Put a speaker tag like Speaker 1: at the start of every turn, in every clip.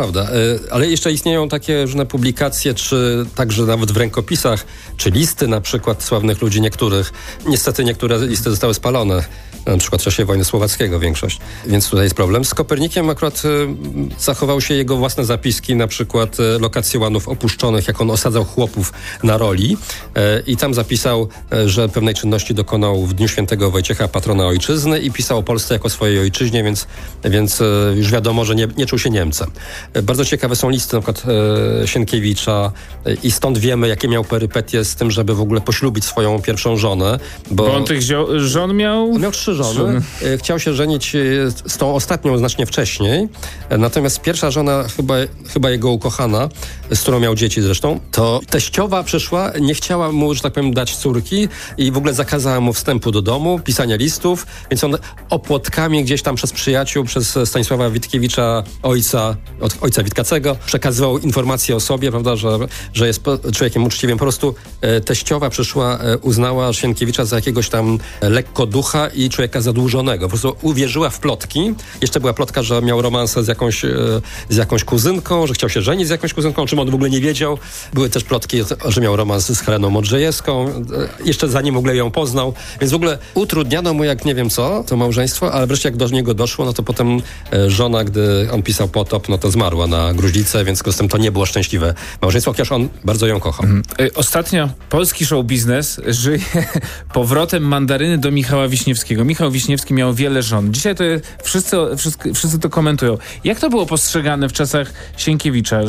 Speaker 1: prawda. Ale jeszcze istnieją takie różne publikacje, czy także nawet w rękopisach, czy listy na przykład sławnych ludzi niektórych. Niestety niektóre listy zostały spalone. Na przykład w czasie wojny słowackiego większość. Więc tutaj jest problem. Z Kopernikiem akurat zachowały się jego własne zapiski, na przykład lokacjołanów opuszczonych, jak on osadzał chłopów na roli. I tam zapisał, że pewnej czynności dokonał w Dniu Świętego Wojciecha, patrona ojczyzny, i pisał o Polsce jako swojej ojczyźnie, więc już wiadomo, że nie czuł się Niemcem. Bardzo ciekawe są listy na przykład Sienkiewicza i stąd wiemy, jakie miał perypetie z tym, żeby w ogóle poślubić swoją pierwszą żonę.
Speaker 2: Bo on tych żon miał?
Speaker 1: On miał 3 żony. Chciał się żenić z tą ostatnią znacznie wcześniej. Natomiast pierwsza żona, chyba jego ukochana, z którą miał dzieci zresztą, to teściowa przyszła, nie chciała mu, że tak powiem, dać córki i w ogóle zakazała mu wstępu do domu, pisania listów, więc on opłotkami gdzieś tam przez przyjaciół, przez Stanisława Witkiewicza, ojca Witkacego, przekazywał informacje o sobie, prawda, że jest człowiekiem uczciwym. Po prostu teściowa przyszła, uznała Sienkiewicza za jakiegoś tam lekkoducha i człowieka zadłużonego. Po prostu uwierzyła w plotki. Jeszcze była plotka, że miał romansę z jakąś kuzynką, że chciał się żenić z jakąś kuzynką, o czym on w ogóle nie wiedział. Były też plotki, że miał romans z Heleną Modrzejewską, jeszcze zanim w ogóle ją poznał. Więc w ogóle utrudniano mu jak nie wiem co, to małżeństwo, ale wreszcie jak do niego doszło, no to potem żona, gdy on pisał Potop, no to zmarła na gruźlicę, więc z tym to nie było szczęśliwe małżeństwo, chociaż on bardzo ją kochał.
Speaker 2: Ostatnio polski show biznes żyje powrotem mandaryny do Michała Wiśniewskiego. Michał Wiśniewski miał wiele żon. Dzisiaj to wszyscy to komentują. Jak to było postrzegane w czasach Sienkiewicza,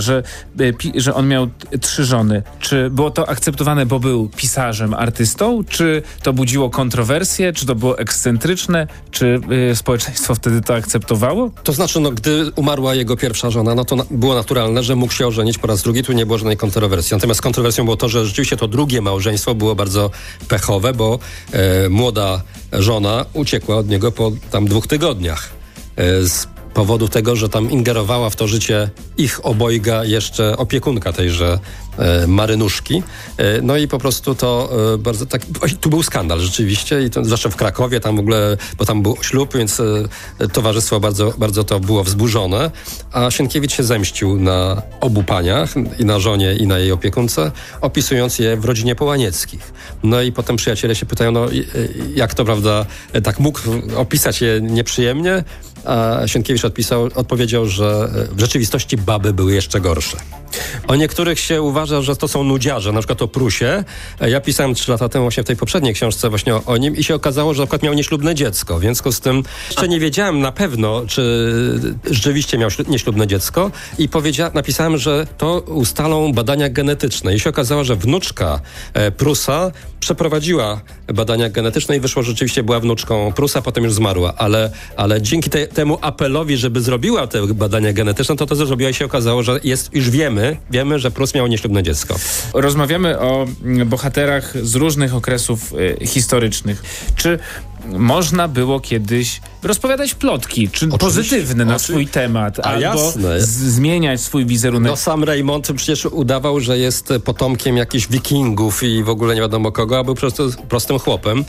Speaker 2: że on miał 3 żony? Czy było to akceptowane, bo był pisarzem, artystą? Czy to budziło kontrowersje? Czy to było ekscentryczne? Czy społeczeństwo wtedy to akceptowało?
Speaker 1: To znaczy, gdy umarła jego pierwsza żona, no to było naturalne, że mógł się ożenić po raz drugi. Tu nie było żadnej kontrowersji. Natomiast kontrowersją było to, że rzeczywiście to drugie małżeństwo było bardzo pechowe, bo młoda żona uciekła od niego po tam 2 tygodniach. Z powodu tego, że tam ingerowała w to życie ich obojga jeszcze opiekunka tejże Marynuszki. No i po prostu to bardzo tak... Tu był skandal rzeczywiście i to, zwłaszcza w Krakowie, tam w ogóle, bo tam był ślub, więc towarzystwo bardzo, bardzo to było wzburzone, a Sienkiewicz się zemścił na obu paniach, i na żonie, i na jej opiekunce, opisując je w rodzinie Połanieckich. No i potem przyjaciele się pytają, jak to, prawda, tak mógł opisać je nieprzyjemnie, a Sienkiewicz odpowiedział, że w rzeczywistości baby były jeszcze gorsze. O niektórych się uważa, że to są nudziarze, na przykład o Prusie. Ja pisałem 3 lata temu właśnie w tej poprzedniej książce właśnie o nim i się okazało, że na przykład miał nieślubne dziecko. W związku z tym jeszcze nie wiedziałem na pewno, czy rzeczywiście miał nieślubne dziecko i napisałem, że to ustalą badania genetyczne. I się okazało, że wnuczka Prusa przeprowadziła badania genetyczne i wyszło, że rzeczywiście była wnuczką Prusa, potem już zmarła. Ale dzięki temu apelowi, żeby zrobiła te badania genetyczne, to zrobiła i się okazało, że już wiemy, że Prus miał nieślubne dziecko.
Speaker 2: Rozmawiamy o bohaterach z różnych okresów historycznych. Czy można było kiedyś rozpowiadać plotki, czy pozytywne na swój temat, albo zmieniać swój wizerunek?
Speaker 1: No sam Reymont przecież udawał, że jest potomkiem jakichś wikingów i w ogóle nie wiadomo kogo, a był prostym chłopem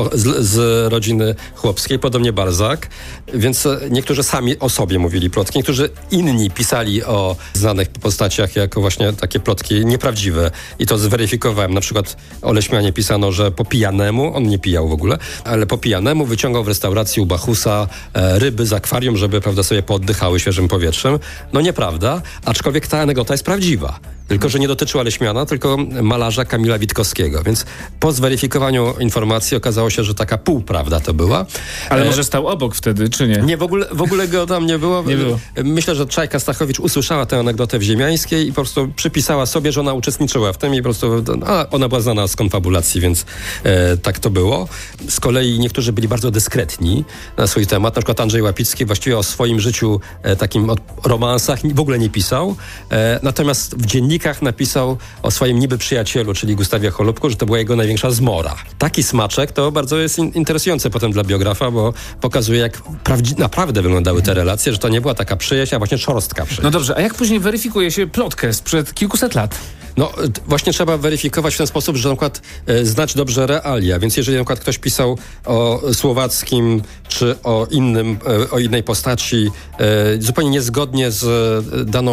Speaker 1: z rodziny chłopskiej, podobnie Balzac. Więc niektórzy sami o sobie mówili plotki, niektórzy inni pisali o znanych postaciach jako właśnie takie plotki nieprawdziwe. I to zweryfikowałem. Na przykład o Leśmianie pisano, że po pijanemu, on nie pijał w ogóle, ale po pijanemu wyciągał w restauracji u Bachusa ryby z akwarium, żeby, prawda, sobie pooddychały świeżym powietrzem. No nieprawda, aczkolwiek ta anegdota jest prawdziwa. Tylko że nie dotyczyła Leśmiana, tylko malarza Kamila Witkowskiego. Więc po zweryfikowaniu informacji okazało się, że taka półprawda to była.
Speaker 2: Ale może stał obok wtedy, czy nie?
Speaker 1: Nie, w ogóle go tam nie było.
Speaker 2: Nie było.
Speaker 1: Myślę, że Czajka Stachowicz usłyszała tę anegdotę w Ziemiańskiej i po prostu przypisała sobie, że ona uczestniczyła w tym i po prostu ona była znana z konfabulacji, więc tak to było. Z kolei niektórzy byli bardzo dyskretni na swój temat. Na przykład Andrzej Łapicki właściwie o swoim życiu takim romansach w ogóle nie pisał. Natomiast w dziennikach napisał o swoim niby przyjacielu, czyli Gustawie Holubku, że to była jego największa zmora. Taki smaczek to bardzo jest interesujące potem dla biografa, bo pokazuje, jak naprawdę wyglądały te relacje, że to nie była taka przyjaźń, a właśnie szorstka przyjaźń.
Speaker 2: No dobrze, a jak później weryfikuje się plotkę sprzed kilkuset lat?
Speaker 1: No właśnie trzeba weryfikować w ten sposób, że na przykład znać dobrze realia, więc jeżeli na przykład ktoś pisał o Słowackim czy o innej postaci zupełnie niezgodnie z daną